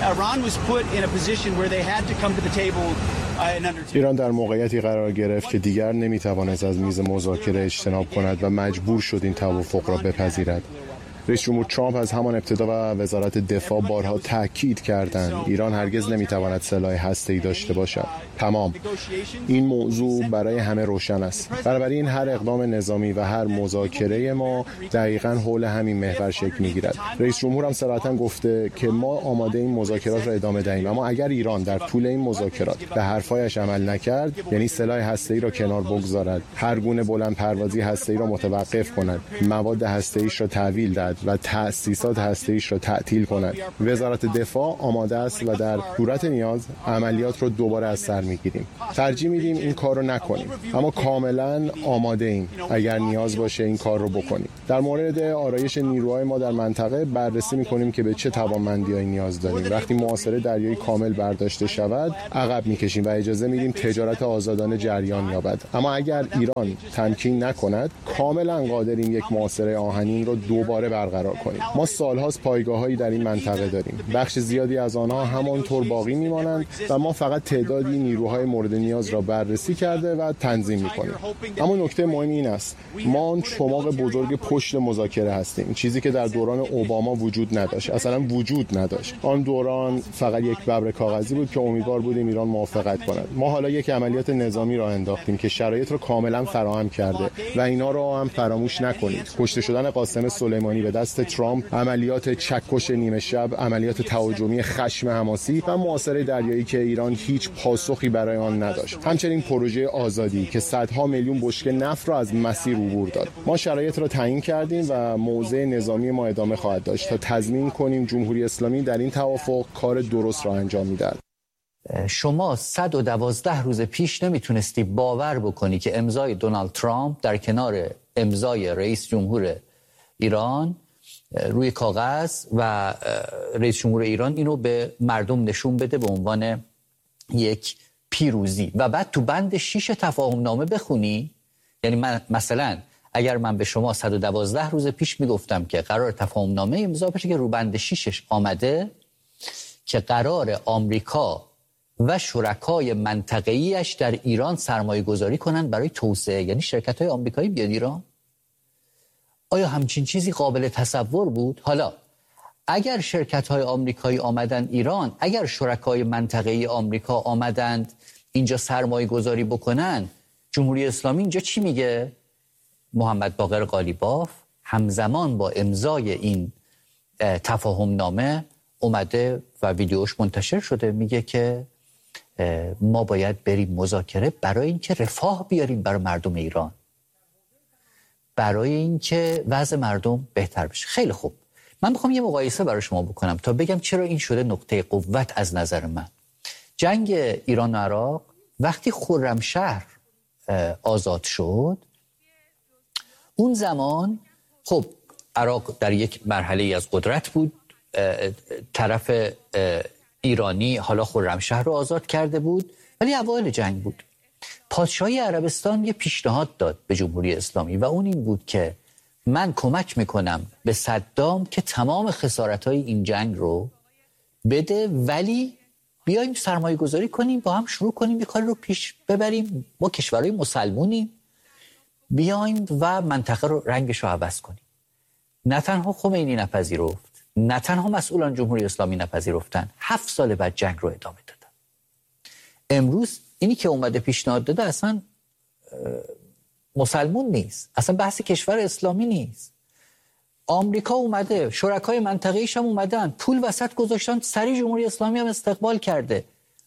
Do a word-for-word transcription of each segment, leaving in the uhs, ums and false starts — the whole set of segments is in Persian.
ایران در موقعیتی قرار گرفت که دیگر نمیتوانست از میز مذاکره اجتناب کند و مجبور شد این توافق را بپذیرد. رئیس جمهور ترامپ از همان ابتدا و وزارت دفاع بارها تاکید کردند ایران هرگز نمیتواند سلاح هسته‌ای داشته باشد. تمام. این موضوع برای همه روشن است. بنابراین هر اقدام نظامی و هر مذاکره ما دقیقاً حول همین محور شکل میگیرد. رئیس جمهور هم صراحتاً گفته که ما آماده این مذاکرات را ادامه دهیم، اما اگر ایران در طول این مذاکرات به حرفایش عمل نکرد، یعنی سلاح هسته‌ای را کنار بگذارد، هر گونه بلند پروازی هسته‌ای را متوقف کند، مواد هسته‌ایش را تحویل دهد و تأسیسات هسته‌ایش را تعطیل کند، وزارت دفاع آماده است و در صورت نیاز عملیات را دوباره از سر میگیریم. ترجیح میدیم این کار رو نکنیم، اما کاملا آماده ایم اگر نیاز باشه این کار رو بکنیم. در مورد آرایش نیروهای ما در منطقه بررسی میکنیم که به چه توانمندی‌هایی نیاز داریم. وقتی محاصره دریایی کامل برداشته شود عقب میکشیم و اجازه میدیم تجارت آزادانه جریان یابد. اما اگر ایران تمکین نکند کاملا قادریم یک محاصره آهنین رو دوباره برقرار کنیم. ما سالهاست پایگاه‌هایی در این منطقه داریم. بخش زیادی از آنها همانطور باقی میمانند و ما فقط تعدادی نیروهای مورد نیاز را بررسی کرده و تنظیم می‌کنیم. اما نکته مهم این است ما چماق بزرگ پشت مذاکره هستیم، چیزی که در دوران اوباما وجود نداشت، اصلا وجود نداشت. آن دوران فقط یک ببر کاغذی بود که امیدوار بودیم ایران موافقت کند. ما حالا یک عملیات نظامی را انداختیم که شرایط را کاملا فراهم کرده و اینا را هم فراموش نکنید. کشته شدن قاسم سلیمانی به دست ترامپ، عملیات چکش نیمه شب، عملیات تهاجمی خشم حماسی و محاصره دریایی که ایران هیچ پاسخی برای آن نداشت. همچنین پروژه آزادی که صدها میلیون بشکه نفت را از مسیر عبور داد. ما شرایط را تعیین کردیم و موضع نظامی ما ادامه خواهد داشت تا تضمین کنیم جمهوری اسلامی در این توافق کار درست را انجام می‌دهد. شما صد و دوازده روز پیش نمیتونستی باور بکنی که امضای دونالد ترامپ در کنار امضای رئیس جمهور ایران روی کاغذ و رئیس جمهور ایران اینو به مردم نشون بده به عنوان یک پیروزی و بعد تو بند شیش تفاهم نامه بخونی. یعنی من مثلا اگر من به شما صد و دوازده روز پیش میگفتم که قرار تفاهم نامه امضا بشه که رو بند شیشش آمده که قرار آمریکا و شرکای منطقه‌ایش در ایران سرمایه گذاری کنن برای توسعه، یعنی شرکت‌های آمریکایی بیاد ایران، آیا همچین چیزی قابل تصور بود؟ حالا اگر شرکت‌های آمریکایی آمدن ایران، اگر شرکای منطقه‌ای آمریکا آمدند اینجا سرمایه گذاری بکنن، جمهوری اسلامی اینجا چی میگه؟ محمد باقر قالیباف همزمان با امضای این تفاهم نامه اومده و ویدیوش منتشر شده، میگه که ما باید بریم مذاکره برای اینکه رفاه بیاریم برای مردم ایران، برای اینکه وضع مردم بهتر بشه. خیلی خوب، من میخوام یه مقایسه برای شما بکنم تا بگم چرا این شده نقطه قوت از نظر من. جنگ ایران و عراق وقتی خرمشهر آزاد شد، اون زمان خب عراق در یک مرحله از قدرت بود، طرف ایرانی حالا خرمشهر رو آزاد کرده بود، ولی اوایل جنگ بود. پادشاهی عربستان یه پیشنهاد داد به جمهوری اسلامی و اون این بود که من کمک میکنم به صدام که تمام خسارت‌های این جنگ رو بده، ولی بیایم سرمایه گذاری کنیم، با هم شروع کنیم یه کاری رو پیش ببریم، ما کشورهای مسلمونیم، بیایم و منطقه رو رنگش رو عوض کنیم. نه تنها خمینی نپذیرفت، نه تنها مسئولان جمهوری اسلامی نپذیرفتن، هفت سال بعد جنگ رو ادامه دادن. امروز اینی که اومده پیشنهاد داده اصلا مسلمون نیست، اصلا بحث کشور اسلامی نیست. آمریکا اومده، شرکای منطقه‌ایش هم اومدن، پول وسط گذاشتن، سری جمهوری اسلامی هم استقبال کرده.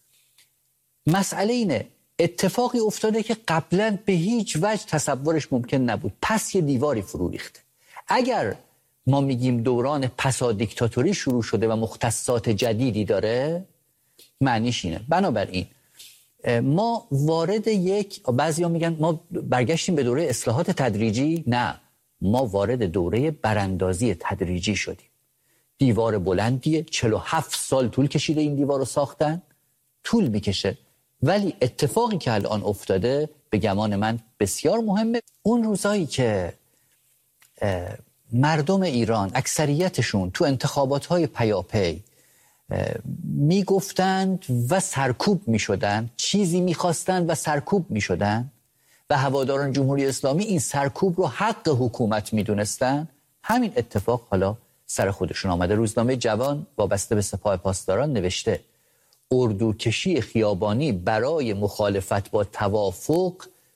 مسئله اینه اتفاقی افتاده که قبلا به هیچ وجه تصورش ممکن نبود، پس یه دیواری فرو ریخته. اگر ما میگیم دوران پسا دیکتاتوری شروع شده و مختصات جدیدی داره، معنیش اینه. بنابراین ما وارد یک، بعضیا میگن ما برگشتیم به دوره اصلاحات تدریجی، نه، ما وارد دوره براندازی تدریجی شدیم. دیوار بلندیه، چهل و هفت سال طول کشیده این دیوار رو ساختن، طول میکشه، ولی اتفاقی که الان افتاده به گمان من بسیار مهمه. اون روزایی که مردم ایران اکثریتشون تو انتخابات‌های پیاپی میگفتند و سرکوب میشدند، چیزی میخواستند و سرکوب میشدند و هواداران جمهوری اسلامی این سرکوب رو حق حکومت میدونستند. همین اتفاق حالا سر خودشون آمده. روزنامه جوان وابسته به سپاه پاسداران نوشته اردوکشی خیابانی برای مخالفت با توافق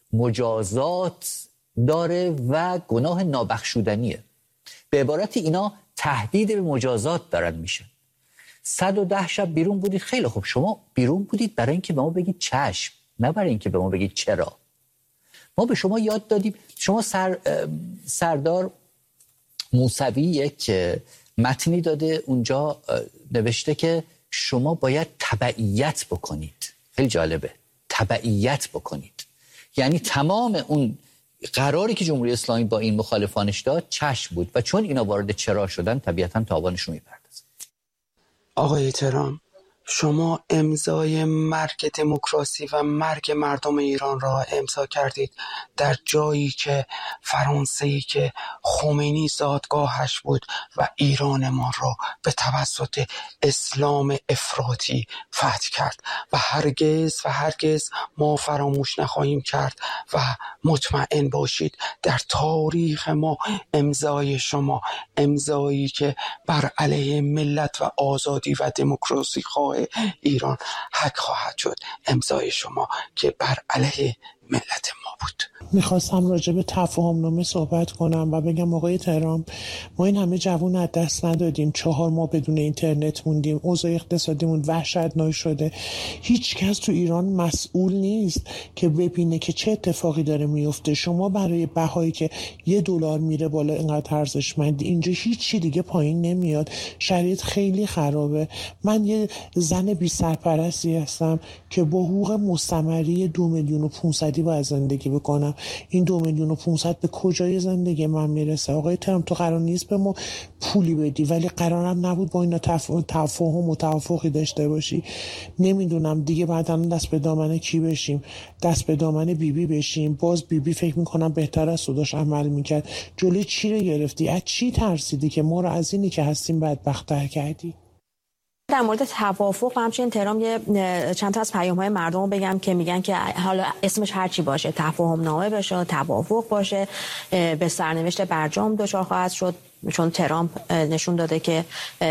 مجازات داره و گناه نابخشودنیه. به عبارت اینا تهدید به مجازات دارن میشه. صد و ده شب بیرون بودید، خیلی خوب، شما بیرون بودید برای اینکه به ما بگید چشم، نه برای اینکه به ما بگید چرا. ما به شما یاد دادیم، شما سر، سردار موسوی یک متنی داده، اونجا نوشته که شما باید تبعیت بکنید. خیلی جالبه، تبعیت بکنید یعنی تمام اون قراری که جمهوری اسلامی با این مخالفانش داد چشم بود و چون اینا وارد چرا شدن طبیعتاً تاوانشون میپردازه. آقای ترامپ، شما امضای مرگ دموکراسی و مرگ مردم ایران را امضا کردید در جایی که فرانسه‌ای که خمینی زادگاهش بود و ایران ما را به توسط اسلام افراطی فتح کرد و هرگز و هرگز ما فراموش نخواهیم کرد و مطمئن باشید در تاریخ ما امضای شما، امضایی که بر علیه ملت و آزادی و دموکراسی خواه ایران حق خواهد شد، امضای شما که بر علیه ملت ما بود. میخواستم راجع به تفاهم نامه صحبت کنم و بگم آقای ترامپ، ما این همه جوان از دست ندادیم، چهار ماه بدون اینترنت موندیم، اوضاع اقتصادیمون وحشتناک شده. هیچ کس تو ایران مسئول نیست که ببینه که چه اتفاقی داره میفته. شما برای بهایی که یه دلار میره بالا اینقدر ارزشمند، اینجا هیچی دیگه پایین نمیاد. شرایط خیلی خرابه. من یه زن بی سرپرستی هستم که با حقوق مستمری دو میلیون و پونصدی باید زندگی بکنم. این دو میلیون و پونصد به کجای زندگی من میرسه؟ آقای ترامپ، تو قرار نیست به ما پولی بدی، ولی قرارم نبود با اینا تفاهم و توافقی داشته باشی. نمیدونم دیگه بعدا دست به دامن کی بشیم؟ دست به دامن بیبی بی بشیم؟ باز بیبی بی فکر میکنم بهتر از صداش عمل میکرد. جلوی چی رو گرفتی؟ از چی ترسیدی که ما رو از اینی که هستیم بدبخت‌تر کردی؟ در مورد توافق و همچنین ترامپ یه چند تا از پیام‌های مردم رو بگم که میگن که حالا اسمش هر چی باشه، تفاهم نامه باشه، توافق باشه، به سرنوشت برجام دچار خواهد شد، چون ترامپ نشون داده که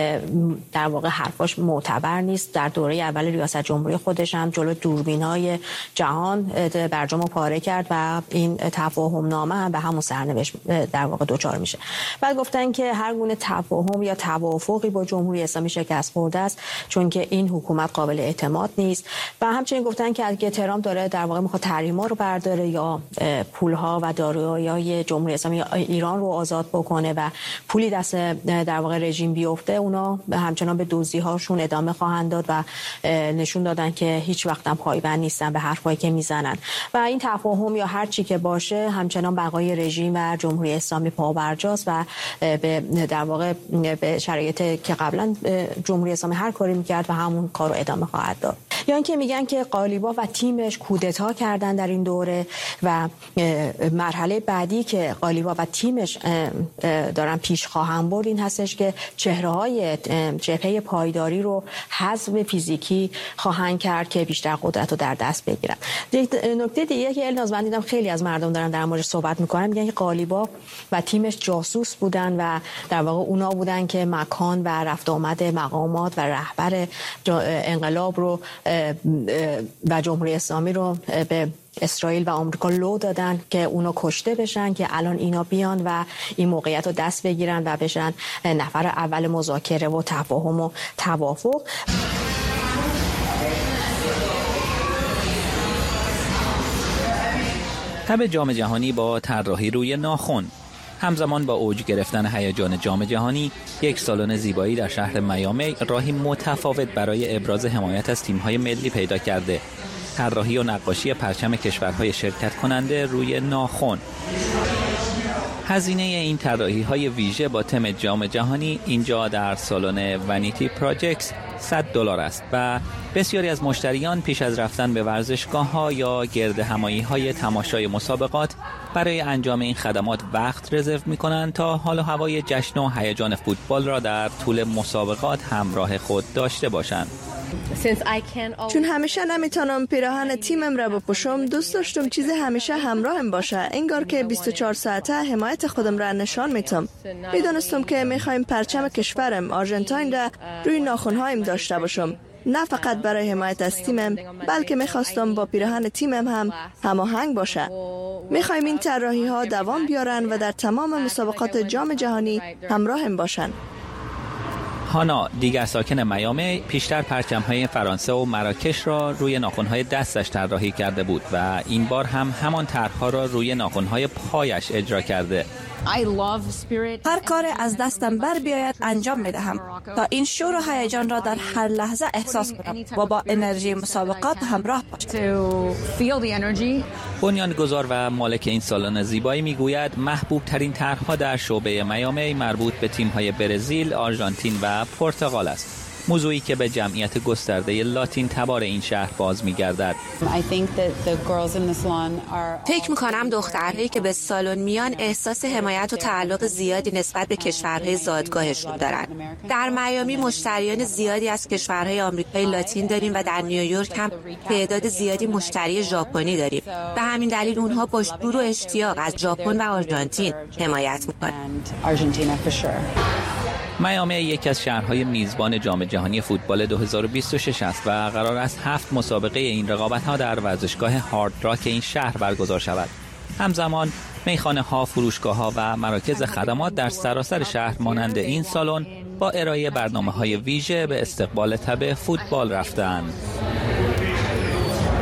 در واقع حرفاش معتبر نیست. در دوره اول ریاست جمهوری خودش هم جلو دوربین‌های جهان برجام رو پاره کرد و این تفاهم نامه هم به همون سرنوشت در واقع دوچار میشه. بعد گفتن که هر گونه تفاهم یا توافقی با جمهوری اسلامی شکست خورده است، چون که این حکومت قابل اعتماد نیست. و همچنین گفتن که اگه ترامپ داره در واقع میخواد تحریم‌ها رو برداره یا پول‌ها و دارایی‌های جمهوری اسلامی ایران رو آزاد بکنه و پولی دست در واقع رژیم بیفته، اونا همچنان به دزدی‌هاشون ادامه خواهند داد و نشون دادن که هیچ وقت هم پایبند نیستن به حرفایی که میزنن. و این تفاهم یا هر چی که باشه همچنان بقای رژیم و جمهوری اسلامی پابرجاست و به در واقع به شرایطی که قبلا جمهوری اسلامی هر کاری میکرد و همون کار رو ادامه خواهد داد. یا اینکه میگن که قالیباف و تیمش کودتا کردن در این دوره و مرحله بعدی که قالیباف و تیمش دارن پیش خواهم برد این هستش که چهره‌های جبهه پایداری رو حذف فیزیکی خواهند کرد که بیشتر قدرت رو در دست بگیرن. نکته دیگه که الناز من دیدم خیلی از مردم دارن در موردش صحبت میکنن، میگن که قالیباف و تیمش جاسوس بودن و در واقع اونا بودن که مکان و رفت آمد مقامات و رهبر انقلاب رو و جمهوری اسلامی رو به اسرائیل و آمریکا لو دادن که اونا کشته بشن که الان اینا بیان و این موقعیت رو دست بگیرن و بشن نفر اول مذاکره و تفاهم و توافق. تب جام جهانی با طراحی روی ناخن. همزمان با اوج گرفتن هیجان جام جهانی، یک سالن زیبایی در شهر میامی راهی متفاوت برای ابراز حمایت از تیم‌های ملی پیدا کرده. طراحی و نقاشی پرچم کشورهای شرکت کننده روی ناخن. هزینه این طراحی‌های ویژه با تم جام جهانی اینجا در سالن ونیتی پراجکتس صد دلار است و بسیاری از مشتریان پیش از رفتن به ورزشگاه‌ها یا گرد همایی‌های تماشای مسابقات برای انجام این خدمات وقت رزرو می‌کنند تا حال و هوای جشن و هیجان فوتبال را در طول مسابقات همراه خود داشته باشند. چون همیشه نمیتونم پیراهن تیمم را بپوشم، دوست داشتم چیز همیشه همراهم باشه، انگار که بیست و چهار ساعته حمایت خودم را نشان میتم. میدونستم که میخوایم پرچم کشورم آرژانتین را روی ناخنهایم داشته باشم، نه فقط برای حمایت از تیمم، بلکه میخواستم با پیراهن تیمم هم هماهنگ باشه. میخوایم این طراحی ها دوام بیارن و در تمام مسابقات جام جهانی همراهم باشن. هانا، دیگر ساکن میامی، پیشتر پرچم‌های فرانسه و مراکش را روی ناخن‌های دستش طراحی کرده بود و این بار هم همان طرح‌ها را روی ناخن‌های پایش اجرا کرده. هر کار از دستم بر بیاید انجام میدهم تا این شور و هیجان را در هر لحظه احساس کنم و با انرژی مسابقات همراه باشم. بنیانگذار و مالک این سالن زیبایی میگوید محبوب ترین طرح‌ها در شعبه میامی مربوط به تیم‌های برزیل، آرژانتین و پرتغال است. موضوعی که به جمعیت گسترده لاتین تبار این شهر باز می‌گردد. فکر می‌کنم دخترهایی که به سالن میان احساس حمایت و تعلق زیادی نسبت به کشورهای زادگاهشون دارن. در میامی مشتریان زیادی از کشورهای آمریکای لاتین داریم و در نیویورک هم تعداد زیادی مشتری ژاپنی داریم. به همین دلیل اونها با شور و اشتیاق از ژاپن و آرژانتین حمایت می‌کنند. میامی یکی از شهرهای میزبان جام جهانی فوتبال دو هزار و بیست و شش است و قرار است هفت مسابقه این رقابت‌ها در ورزشگاه هارد راک این شهر برگزار شود. همزمان میخانه‌ها، فروشگاه‌ها و مراکز خدمات در سراسر شهر مانند این سالن با ارائه برنامه‌های ویژه به استقبال تب فوتبال رفتند.